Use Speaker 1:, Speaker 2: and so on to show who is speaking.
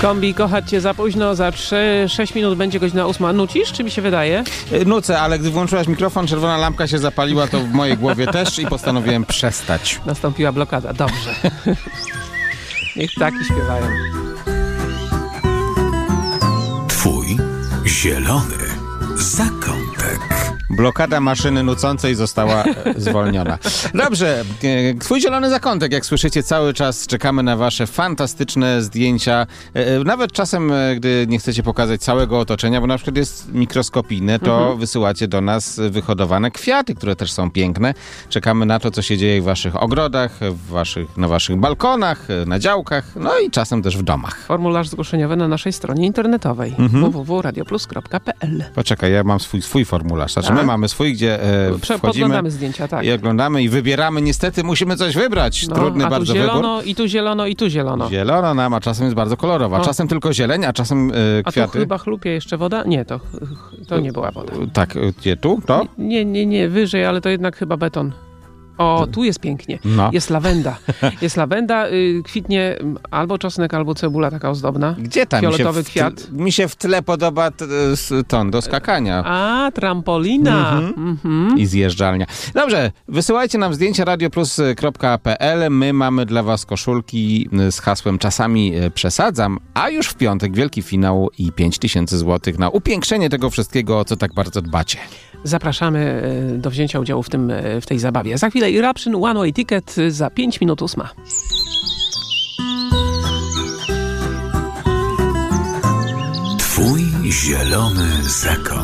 Speaker 1: Kombi, kochać cię za późno, za 6 minut będzie godzina 8. Nucisz, czy mi się wydaje?
Speaker 2: Nucę, ale gdy włączyłaś mikrofon, czerwona lampka się zapaliła, to w mojej głowie też i postanowiłem przestać.
Speaker 1: Nastąpiła blokada, dobrze. Niech ptaki śpiewają.
Speaker 3: Twój zielony zakątek.
Speaker 2: Blokada maszyny nucącej została zwolniona. Dobrze, twój zielony zakątek, jak słyszycie, cały czas czekamy na wasze fantastyczne zdjęcia. Nawet czasem, gdy nie chcecie pokazać całego otoczenia, bo na przykład jest mikroskopijne, to wysyłacie do nas wyhodowane kwiaty, które też są piękne. Czekamy na to, co się dzieje w waszych ogrodach, na waszych balkonach, na działkach, no i czasem też w domach.
Speaker 1: Formularz zgłoszeniowy na naszej stronie internetowej www.radioplus.pl.
Speaker 2: Poczekaj, ja mam swój formularz. Znaczy, my mamy swój, gdzie wchodzimy,
Speaker 1: podglądamy zdjęcia, tak.
Speaker 2: I oglądamy i wybieramy. Niestety musimy coś wybrać. Trudny bardzo wybór.
Speaker 1: Zielono, i tu zielono, i tu zielono.
Speaker 2: Zielono nam, a czasem jest bardzo kolorowa. Czasem tylko zieleń, a czasem kwiaty.
Speaker 1: A tu chyba chlupie jeszcze woda? Nie, to nie była woda.
Speaker 2: Tak, gdzie tu? To?
Speaker 1: Nie, wyżej, ale to jednak chyba beton. O, tu jest pięknie.
Speaker 2: No.
Speaker 1: Jest lawenda. Jest lawenda, kwitnie albo czosnek, albo cebula taka ozdobna.
Speaker 2: Gdzie tam?
Speaker 1: Fioletowy kwiat.
Speaker 2: Mi się w tle podoba ton do skakania.
Speaker 1: A, trampolina.
Speaker 2: I zjeżdżalnia. Dobrze, wysyłajcie nam zdjęcia radioplus.pl. My mamy dla was koszulki z hasłem "Czasami przesadzam", a już w piątek wielki finał i 5000 zł na upiększenie tego wszystkiego, o co tak bardzo dbacie.
Speaker 1: Zapraszamy do wzięcia udziału w tej zabawie. Za chwilę Eruption One Way Ticket za 5 minut 8.
Speaker 3: Twój zielony zakątek.